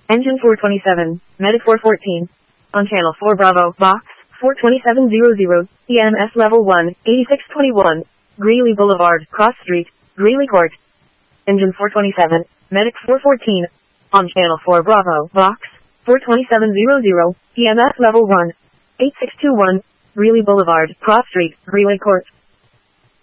Engine 427, Medic 414. On channel 4 Bravo, box 42700, EMS level 1, 8621, Greeley Boulevard, Cross Street, Greeley Court. Engine 427, Medic 414. On channel 4 Bravo, box 42700, EMS level 1, 8621, Greeley Boulevard, Cross Street, Greeley Court.